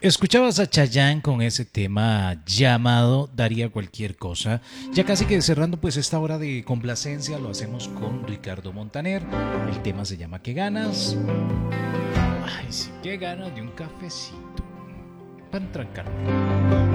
Escuchabas a Chayanne con ese tema llamado Daría cualquier cosa. Ya casi que cerrando pues esta hora de complacencia lo hacemos con Ricardo Montaner. El tema se llama ¿Qué ganas? Ay, sí, qué ganas de un cafecito para trancarme.